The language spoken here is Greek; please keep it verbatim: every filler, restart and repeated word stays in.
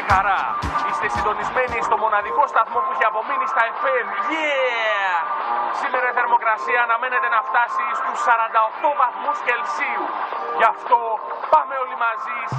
χαρά. Είστε συντονισμένοι στο μοναδικό σταθμό που έχει απομείνει στα εφ εμ. Yeah! Σήμερα η θερμοκρασία αναμένεται να φτάσει στους σαράντα οκτώ βαθμούς Κελσίου. Γι' αυτό πάμε όλοι μαζί